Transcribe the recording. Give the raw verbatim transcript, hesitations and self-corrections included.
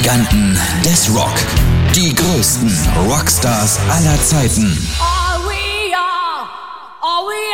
Giganten des Rock. Die größten Rockstars aller Zeiten. Are we all, are we